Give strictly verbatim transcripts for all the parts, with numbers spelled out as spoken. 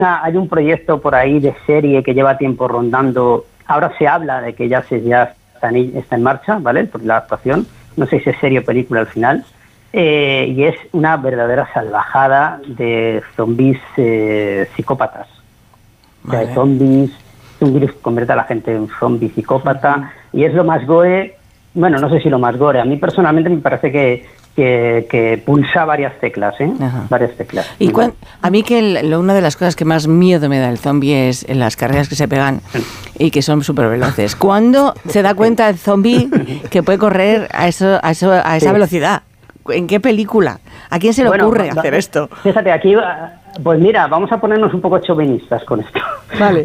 hay un proyecto por ahí de serie que lleva tiempo rondando. Ahora se habla de que ya se ya está en, está en marcha, ¿vale? Por la actuación. No sé si es serie o película al final. Eh, y es una verdadera salvajada de zombies eh, psicópatas. Vale. O sea, de zombies, un virus que convierte a la gente en zombie psicópata. Uh-huh. Y es lo más gore, bueno, no sé si lo más gore. A mí personalmente me parece que Que, que pulsa varias teclas, ¿eh? Ajá. Varias teclas. Y cuan, a mí que el, una de las cosas que más miedo me da el zombie es en las carreras que se pegan y que son súper veloces. ¿Cuándo se da cuenta el zombie que puede correr a eso, a eso, a esa sí. velocidad? ¿En qué película? ¿A quién se le bueno, ocurre va, hacer esto? Fíjate, aquí, pues mira, vamos a ponernos un poco chauvinistas con esto. Vale.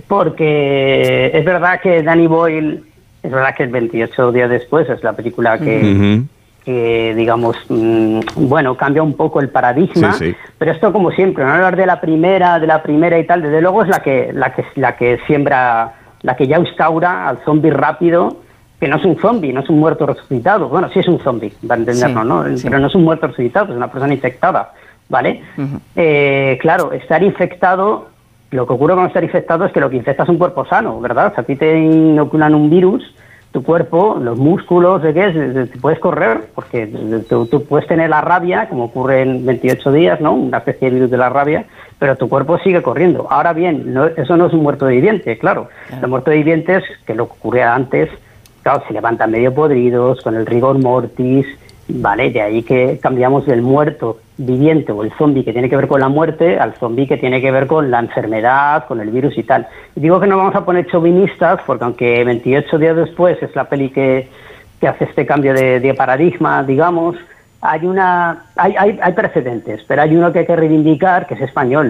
Porque es verdad que Danny Boyle, es verdad que el veintiocho días después es la película que... Uh-huh. que, digamos, mmm, bueno, cambia un poco el paradigma, sí, sí. Pero esto como siempre, no hablar de la primera, de la primera y tal, desde luego es la que, la que, la que siembra, la que ya instaura al zombie rápido, que no es un zombie, no es un muerto resucitado, bueno, sí es un zombie, para entendernos, sí, ¿no? Sí. Pero no es un muerto resucitado, es una persona infectada, ¿vale? Uh-huh. Eh, claro, estar infectado, lo que ocurre con estar infectado es que lo que infecta es un cuerpo sano, ¿verdad? O sea, a ti te inoculan un virus, tu cuerpo, los músculos, ¿de qué es? Te puedes correr, porque tú, tú puedes tener la rabia, como ocurre en veintiocho días, ¿no? Una especie de virus de la rabia, pero tu cuerpo sigue corriendo. Ahora bien, no, eso no es un muerto viviente, claro. claro. Los muertos vivientes, que lo que ocurría antes, claro, se levantan medio podridos, con el rigor mortis, ¿vale? De ahí que cambiamos del muerto viviente o el zombie que tiene que ver con la muerte al zombie que tiene que ver con la enfermedad, con el virus y tal. Y digo que no vamos a poner chauvinistas porque aunque veintiocho días después es la peli que, que hace este cambio de, de paradigma, digamos, hay una hay, hay, hay precedentes, pero hay uno que hay que reivindicar que es español,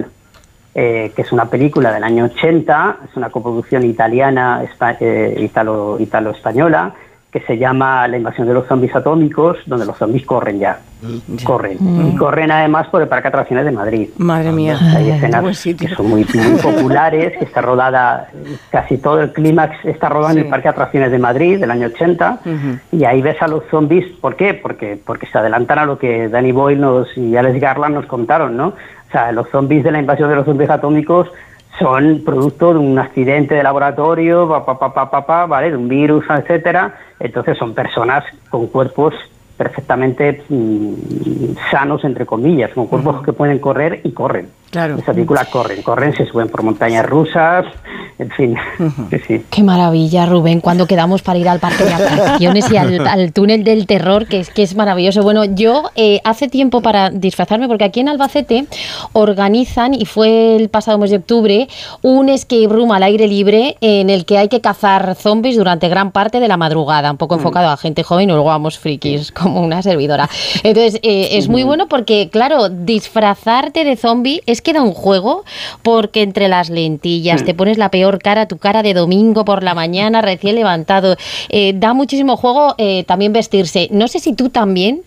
eh, que es una película del año ochenta, es una coproducción italiana, espa, eh, italo, italo-española, que se llama La invasión de los zombies atómicos, donde los zombies corren ya, ya. corren, mm. y corren además por el Parque de Atracciones de Madrid. Madre mía. Hay escenas que son muy, muy populares, que está rodada, casi todo el clímax está rodado sí. en el Parque de Atracciones de Madrid del año ochenta, uh-huh. y ahí ves a los zombies, ¿por qué? Porque, porque se adelantan a lo que Danny Boyle nos, y Alex Garland nos contaron, ¿no? O sea, los zombies de la invasión de los zombies atómicos son producto de un accidente de laboratorio, pa, pa, pa, pa, pa, pa, ¿vale? De un virus, etcétera. Entonces son personas con cuerpos perfectamente mmm, sanos, entre comillas, con cuerpos uh-huh. que pueden correr y corren. Claro. Esa película corren, corren, se suben por montañas rusas, en fin. Uh-huh. Sí, sí. Qué maravilla, Rubén, cuando quedamos para ir al parque de atracciones y al, al túnel del terror, que es que es maravilloso. Bueno, yo eh, hace tiempo para disfrazarme, porque aquí en Albacete organizan, y fue el pasado mes de octubre, un escape room al aire libre en el que hay que cazar zombies durante gran parte de la madrugada, un poco uh-huh. enfocado a gente joven y luego vamos frikis, como una servidora. Entonces, eh, es muy bueno porque, claro, disfrazarte de zombie es que da un juego, porque entre las lentillas, te pones la peor cara, tu cara de domingo por la mañana, recién levantado, eh, da muchísimo juego eh, también vestirse. No sé si tú también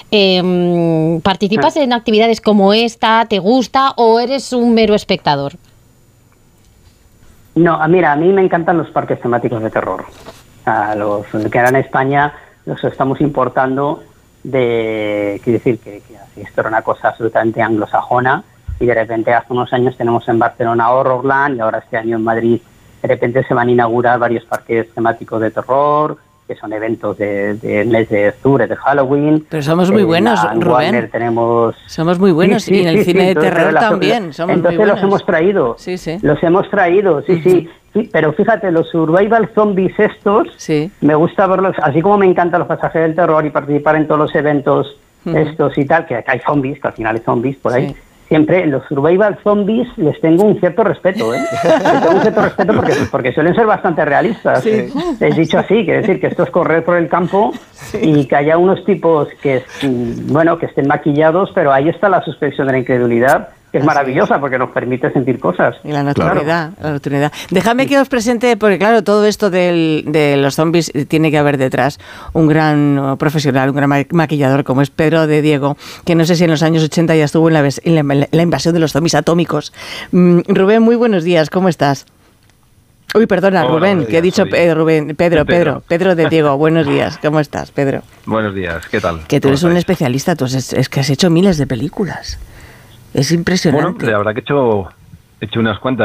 eh, participas en actividades como esta, ¿te gusta o eres un mero espectador? No, mira, a mí me encantan los parques temáticos de terror. A los que eran en España los estamos importando de, quiero decir, que, que esto era una cosa absolutamente anglosajona, y de repente hace unos años tenemos en Barcelona Horrorland y ahora este año en Madrid de repente se van a inaugurar varios parques temáticos de terror, que son eventos de, de mes de octubre, de Halloween. Pero somos muy buenos, en Rubén. Warner tenemos... Somos muy buenos sí, sí, y en el sí, cine sí, de terror la, también. Somos entonces muy los hemos traído. Sí, sí. Los hemos traído, sí, uh-huh. sí, sí. Pero fíjate, los survival zombies estos, sí. me gusta verlos, así como me encantan los pasajes del terror y participar en todos los eventos uh-huh. estos y tal, que hay zombies, que al final hay zombies por ahí. Sí. Siempre los survival zombies les tengo un cierto respeto, ¿eh? Les tengo un cierto respeto porque, porque suelen ser bastante realistas. Sí. Es dicho así, quiere decir que esto es correr por el campo sí. y que haya unos tipos que, bueno, que estén maquillados, pero ahí está la suspensión de la incredulidad, que es así maravillosa porque nos permite sentir cosas. Y la naturalidad, claro. la naturalidad. Déjame que os presente, porque claro, todo esto del, de los zombies tiene que haber detrás un gran profesional, un gran maquillador como es Pedro de Diego, que no sé si en los años ochenta ya estuvo en la, en la, la invasión de los zombies atómicos. Mm, Rubén, muy buenos días, ¿cómo estás? Uy, perdona, Hola, Rubén, días, que he dicho eh, Rubén, Pedro, Pedro, Pedro de Diego, buenos días, ¿cómo estás, Pedro? Buenos días, ¿qué tal? Que tú eres un especialista, tú es, es que has hecho miles de películas. Es impresionante. Bueno, la verdad que he hecho He hecho unas cuantas.